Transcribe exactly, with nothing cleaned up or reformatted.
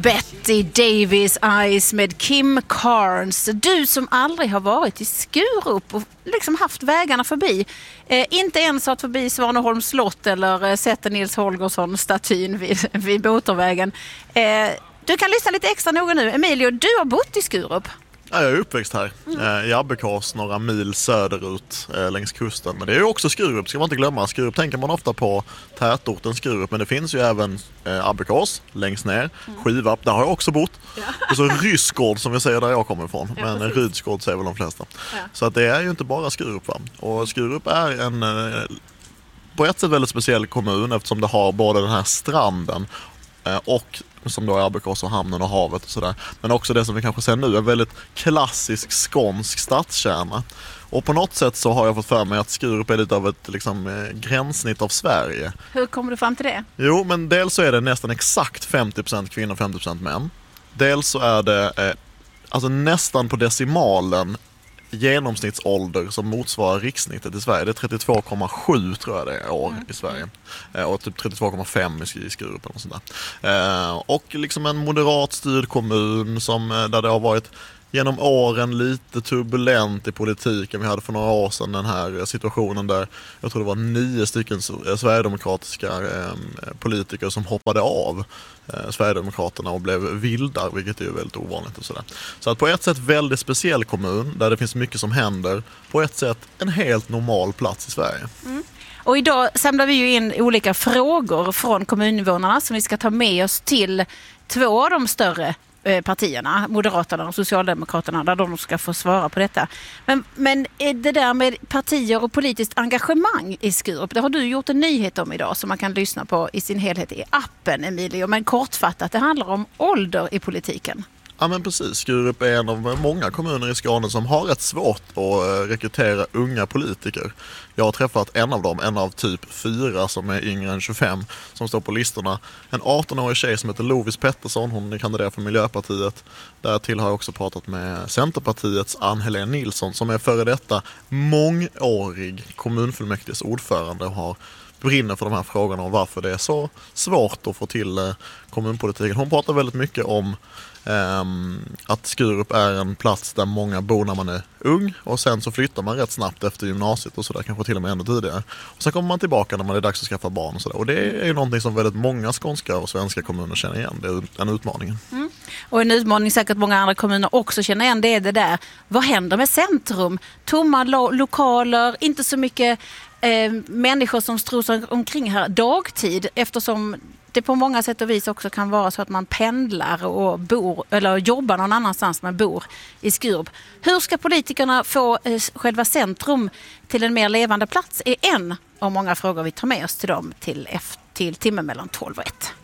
Betty Davis Eyes med Kim Carnes. Du som aldrig har varit i Skurup och liksom haft vägarna förbi. Eh, inte ens varit förbi Svaneholms slott eller eh, sett Nils Holgersson-statyn vid, vid motorvägen. Eh, du kan lyssna lite extra noga nu. Emilio, du har bott i Skurup. Ja, jag är uppväxt här mm. i Abbekås, några mil söderut eh, längs kusten. Men det är ju också Skurup, ska man inte glömma. Skurup tänker man ofta på tätorten Skurup, men det finns ju även eh, Abbekås längst ner. Mm. Skivarp, där har jag också bott. Ja. Och så Ryssgård som vi säger där jag kommer ifrån. Ja, men Rydsgård säger väl de flesta. Ja. Så att det är ju inte bara Skurup, va? Och Skurup är en eh, på ett sätt väldigt speciell kommun eftersom det har både den här stranden eh, och som då är Abbekås och hamnen och havet och sådär. Men också det som vi kanske ser nu är väldigt klassisk skånsk stadskärna. Och på något sätt så har jag fått för mig att Skurup är lite av ett liksom, eh, gränssnitt av Sverige. Hur kommer du fram till det? Jo, men dels så är det nästan exakt femtio procent kvinnor och femtio procent män. Dels så är det eh, alltså nästan på decimalen genomsnittsålder som motsvarar rikssnittet i Sverige. Det är trettiotvå komma sju tror jag det är år mm. i Sverige. Eh, och typ trettiotvå komma fem i Skurup och sånt där. Eh, och liksom en moderat styrd kommun som, där det har varit genom åren lite turbulent i politiken. Vi hade för några år sedan den här situationen där jag tror det var nio stycken sverigedemokratiska eh, politiker som hoppade av eh, Sverigedemokraterna och blev vildar, vilket är ju väldigt ovanligt och sådär. Så att på ett sätt väldigt speciell kommun där det finns mycket som händer. På ett sätt en helt normal plats i Sverige. Mm. Och idag samlar vi ju in olika frågor från kommuninvånarna som vi ska ta med oss till två av de större partierna, Moderaterna och Socialdemokraterna, där de ska få svara på detta. Men, men det där med partier och politiskt engagemang i Skurup, det har du gjort en nyhet om idag som man kan lyssna på i sin helhet i appen, Emilio. Men kortfattat, det handlar om ålder i politiken. Ja, men precis. Skurup är en av många kommuner i Skåne som har rätt svårt att rekrytera unga politiker. Jag har träffat en av dem, en av typ fyra som är yngre än tjugofem som står på listorna. En arton-årig tjej som heter Lovis Pettersson, hon är kandidat för Miljöpartiet. Därtill har jag också pratat med Centerpartiets Ann-Helén Nilsson som är före detta mångårig kommunfullmäktiges ordförande och har brinner för de här frågorna om varför det är så svårt att få till kommunpolitiken. Hon pratar väldigt mycket om Um, att Skurup är en plats där många bor när man är ung och sen så flyttar man rätt snabbt efter gymnasiet och sådär, kanske till och med ännu tidigare. Och sen kommer man tillbaka när man är dags att skaffa barn och sådär. Och det är ju någonting som väldigt många skånska och svenska kommuner känner igen. Det är en utmaning. Mm. Och en utmaning säkert många andra kommuner också känner igen, det är det där. Vad händer med centrum? Tomma lo- lokaler, inte så mycket eh, människor som strosar omkring här dagtid eftersom det på många sätt och vis också kan vara så att man pendlar och bor eller jobbar någon annanstans man bor i Skurup. Hur ska politikerna få eh, själva centrum till en mer levande plats är en av många frågor vi tar med oss till dem till, till timmen mellan tolv och ett.